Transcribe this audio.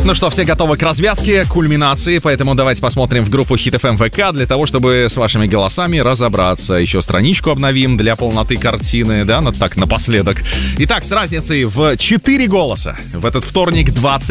Ну что, все готовы к развязке, к кульминации, поэтому давайте посмотрим в группу Hit FM ВК для того, чтобы с вашими голосами разобраться. Еще страничку обновим для полноты картины, да, так напоследок. Итак, с разницей в 4 голоса в этот вторник, 20